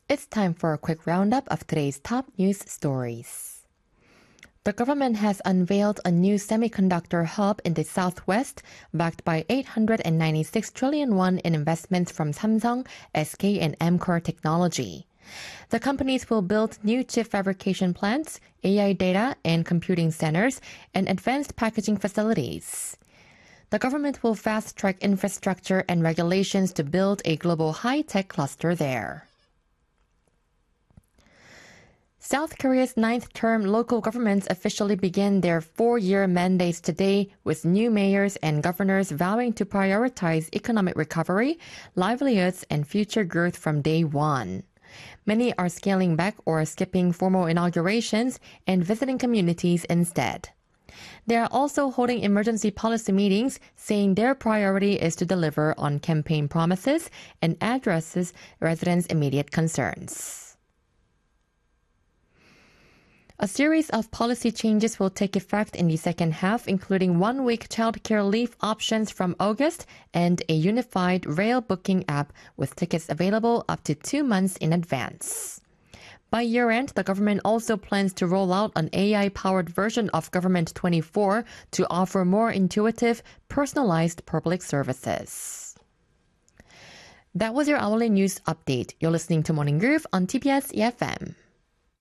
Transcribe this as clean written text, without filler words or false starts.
It's time for a quick roundup of today's top news stories. The government has unveiled a new semiconductor hub in the southwest, backed by 896 trillion won in investments from Samsung, SK, and Amkor Technology. The companies will build new chip fabrication plants, AI data and computing centers, and advanced packaging facilities. The government will fast-track infrastructure and regulations to build a global high-tech cluster there. South Korea's ninth-term local governments officially begin their 4-year mandates today, with new mayors and governors vowing to prioritize economic recovery, livelihoods, and future growth from day one. Many are scaling back or skipping formal inaugurations and visiting communities instead. They are also holding emergency policy meetings, saying their priority is to deliver on campaign promises and addresses residents' immediate concerns. A series of policy changes will take effect in the second half, including one-week childcare leave options from August and a unified rail booking app with tickets available up to 2 months in advance. By year-end, the government also plans to roll out an AI-powered version of Government 24 to offer more intuitive, personalized public services. That was your hourly news update. You're listening to Morning Groove on TBS EFM.